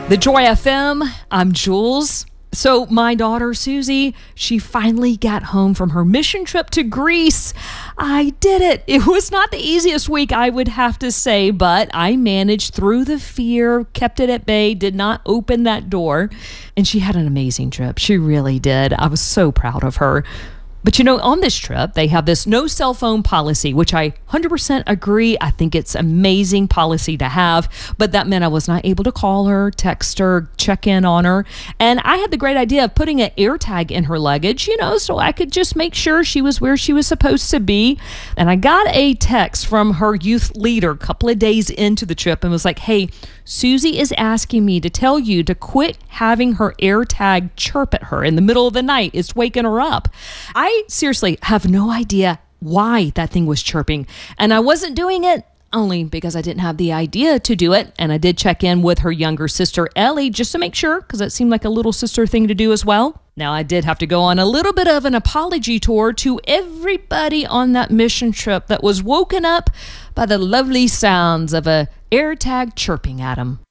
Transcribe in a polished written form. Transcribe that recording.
The Joy FM, I'm Jules. So my daughter, Susie, she finally got home from her mission trip to Greece. I did it. It was not the easiest week, I would have to say, but I managed through the fear, kept it at bay, did not open that door. And she had an amazing trip. She really did. I was so proud of her. But on this trip, they have this no cell phone policy, which I 100% agree. I think it's amazing policy to have. But that meant I was not able to call her, text her, check in on her. And I had the great idea of putting an AirTag in her luggage, so I could just make sure she was where she was supposed to be. And I got a text from her youth leader a couple of days into the trip and was like, hey, Susie is asking me to tell you to quit having her AirTag chirp at her in the middle of the night. It's waking her up. I seriously have no idea why that thing was chirping. And I wasn't doing it only because I didn't have the idea to do it. And I did check in with her younger sister, Ellie, just to make sure, because it seemed like a little sister thing to do as well. Now, I did have to go on a little bit of an apology tour to everybody on that mission trip that was woken up by the lovely sounds of a AirTag chirping at them.